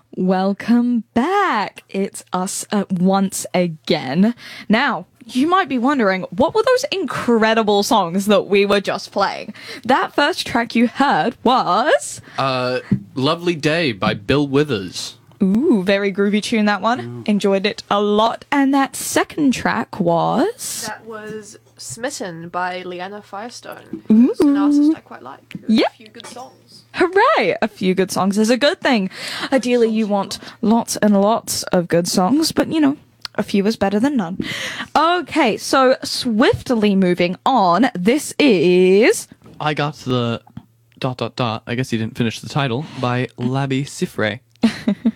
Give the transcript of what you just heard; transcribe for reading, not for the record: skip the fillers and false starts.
Welcome back. It's us once again. Now, you might be wondering, what were those incredible songs that we were just playing? That first track you heard was... Lovely Day by Bill Withers. Ooh, very groovy tune, that one. Enjoyed it a lot. And that second track was... That was Smitten by Leanna Firestone, who's an artist I quite like. Yeah. A few good songs. Hooray! A few good songs is a good thing. Ideally, you want lots and lots of good songs, but, you know, a few is better than none. Okay, so swiftly moving on, this is... I got the... I guess you didn't finish the title, by Labi Siffre.